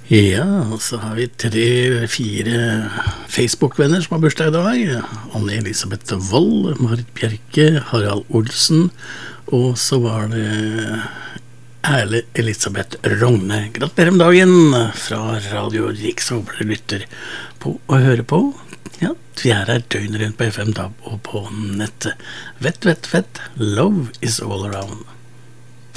Ja, så har vi 3-4 Facebook-venner som har bursdag i dag. Anne-Elisabeth Wold, Marit Bjerke, Harald Olsen, og så var det Erle Elisabeth Rogne. Gratulerer med dagen fra Radio Riks, håper du lytter på og hører på. Ja, vi er her døgnet rundt på FM DAB og på nettet. Fett, love is all around.